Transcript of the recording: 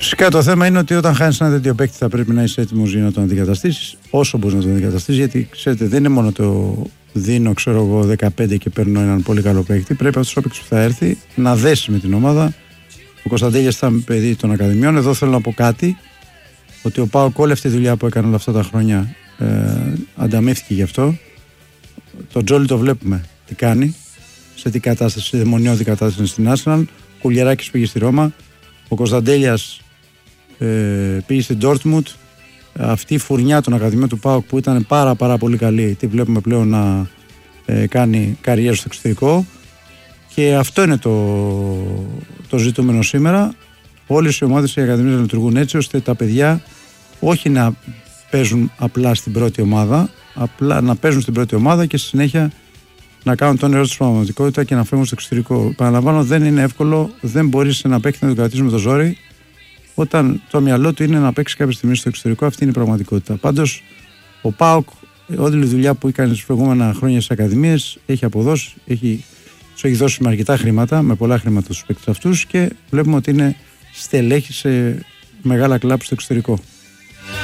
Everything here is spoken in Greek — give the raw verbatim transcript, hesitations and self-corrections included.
Φυσικά το θέμα είναι ότι όταν χάνεις ένα τέτοιο παίκτη θα πρέπει να είσαι έτοιμος για να τον αντικαταστήσεις όσο μπορείς να τον αντικαταστήσεις, γιατί ξέρετε δεν είναι μόνο το δίνω ξέρω εγώ δεκαπέντε και παίρνω έναν πολύ καλό παίκτη, πρέπει αυτός ο παίκτης που θα έρθει να δέσει με την ομάδα. Ο Κωνσταντέλιας ήταν παιδί των Ακαδημιών. Εδώ θέλω να πω κάτι, ότι ο ΠΑΟΚ όλη αυτή τη δουλειά που έκανε όλα αυτά τα χρόνια ε, ανταμείφθηκε γι' αυτό. Τον Τζόλι το βλέπουμε τι κάνει, σε τι κατάσταση, σε δαιμονιώδη κατάσταση στην Arsenal. Ο Κουλιεράκης πήγε στη Ρώμα, ο Κωνσταντέλιας ε, πήγε στην Dortmund. Αυτή η φουρνιά των Ακαδημιών του ΠΑΟΚ που ήταν πάρα πάρα πολύ καλή, τη βλέπουμε πλέον να ε, κάνει καριέρα στο εξωτερικό. Και αυτό είναι το, το ζητούμενο σήμερα. Όλες οι ομάδες οι Ακαδημίες να λειτουργούν έτσι ώστε τα παιδιά όχι να παίζουν απλά στην πρώτη ομάδα, απλά να παίζουν στην πρώτη ομάδα και στη συνέχεια να κάνουν το όνειρό τους στην πραγματικότητα και να φεύγουν στο εξωτερικό. Παραλαμβάνω, δεν είναι εύκολο, δεν μπορείς να παίξει να τον κρατήσει με το ζόρι, όταν το μυαλό του είναι να παίξει κάποια στιγμή στο εξωτερικό. Αυτή είναι η πραγματικότητα. Πάντως, ο ΠΑΟΚ, όλη η δουλειά που έκανε στις προηγούμενα χρόνια στις Ακαδημίες έχει αποδώσει, έχει, του έχει δώσει με αρκετά χρήματα, με πολλά χρήματα στους παίκτες αυτούς και βλέπουμε ότι είναι στελέχη σε μεγάλα κλαμπ στο εξωτερικό.